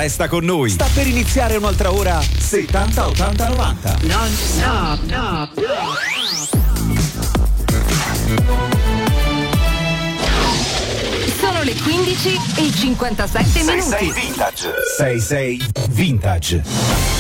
Resta con noi. Sta per iniziare un'altra ora 70 80 90. Non stop. Sono le 15 e 57 minuti. 66 Vintage. 66 Vintage.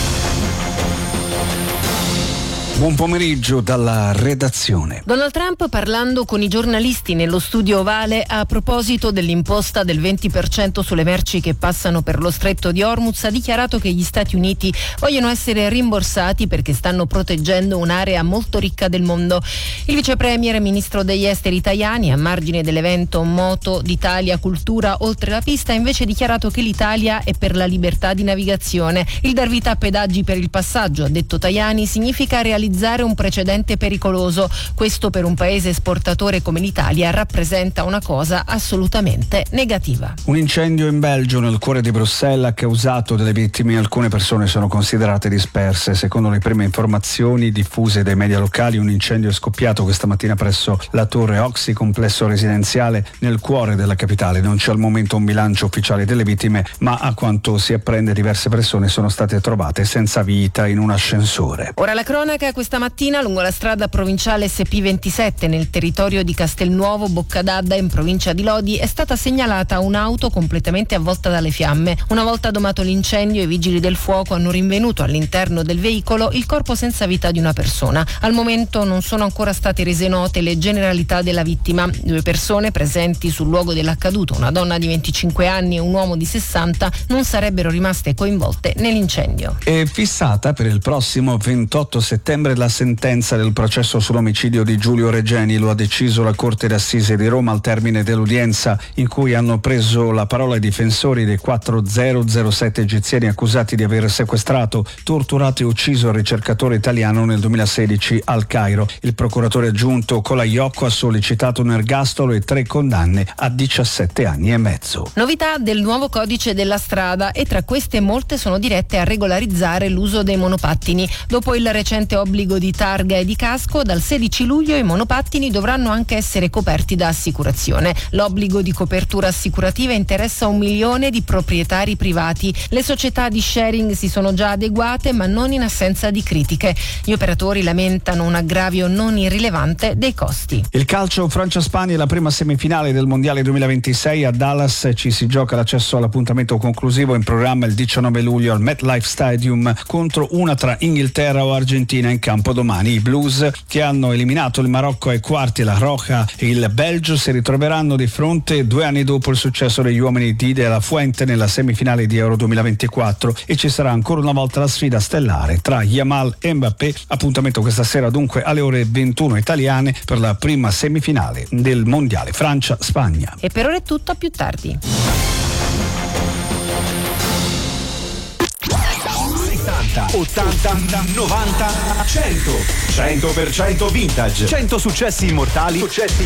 Buon pomeriggio dalla redazione. Donald Trump, parlando con i giornalisti nello studio ovale a proposito dell'imposta del 20% sulle merci che passano per lo stretto di Hormuz, ha dichiarato che gli Stati Uniti vogliono essere rimborsati perché stanno proteggendo un'area molto ricca del mondo. Il vice premier e ministro degli esteri Tajani, a margine dell'evento Moto d'Italia Cultura oltre la pista, ha invece dichiarato che l'Italia è per la libertà di navigazione. Il dar vita a pedaggi per il passaggio, ha detto Tajani, significa realizzare un precedente pericoloso. Questo per un paese esportatore come l'Italia rappresenta una cosa assolutamente negativa. Un incendio in Belgio, nel cuore di Bruxelles, ha causato delle vittime. Alcune persone sono considerate disperse. Secondo le prime informazioni diffuse dai media locali, un incendio è scoppiato questa mattina presso la Torre Oxy, complesso residenziale nel cuore della capitale. Non c'è al momento un bilancio ufficiale delle vittime, ma a quanto si apprende diverse persone sono state trovate senza vita in un ascensore. Ora la cronaca. Questa mattina lungo la strada provinciale SP27 nel territorio di Castelnuovo Boccadadda in provincia di Lodi è stata segnalata un'auto completamente avvolta dalle fiamme. Una volta domato l'incendio, i vigili del fuoco hanno rinvenuto all'interno del veicolo il corpo senza vita di una persona. Al momento non sono ancora state rese note le generalità della vittima. 2 persone presenti sul luogo dell'accaduto, una donna di 25 anni e un uomo di 60, non sarebbero rimaste coinvolte nell'incendio. È fissata per il prossimo 28 settembre la sentenza del processo sull'omicidio di Giulio Regeni. Lo ha deciso la Corte d'Assise di Roma al termine dell'udienza in cui hanno preso la parola i difensori dei 4007 egiziani accusati di aver sequestrato, torturato e ucciso il ricercatore italiano nel 2016 al Cairo. Il procuratore aggiunto Colaiocco ha sollecitato un ergastolo e 3 condanne a 17 anni e mezzo. Novità del nuovo codice della strada, e tra queste molte sono dirette a regolarizzare l'uso dei monopattini. Dopo il recente obbligo di targa e di casco, dal 16 luglio i monopattini dovranno anche essere coperti da assicurazione. L'obbligo di copertura assicurativa interessa 1 milione di proprietari privati. Le società di sharing si sono già adeguate, ma non in assenza di critiche. Gli operatori lamentano un aggravio non irrilevante dei costi. Il calcio Francia-Spagna è la prima semifinale del Mondiale 2026 a Dallas. Ci si gioca l'accesso all'appuntamento conclusivo, in programma il 19 luglio al MetLife Stadium contro una tra Inghilterra o Argentina in campo domani. I Blues, che hanno eliminato il Marocco ai quarti, la Roja e il Belgio, si ritroveranno di fronte 2 anni dopo il successo degli uomini di De La Fuente nella semifinale di Euro 2024, e ci sarà ancora una volta la sfida stellare tra Yamal e Mbappé. Appuntamento questa sera dunque alle ore 21 italiane per la prima semifinale del Mondiale Francia-Spagna. E per ora è tutto, a più tardi. 80, 90, 100. 100% vintage. 100 successi immortali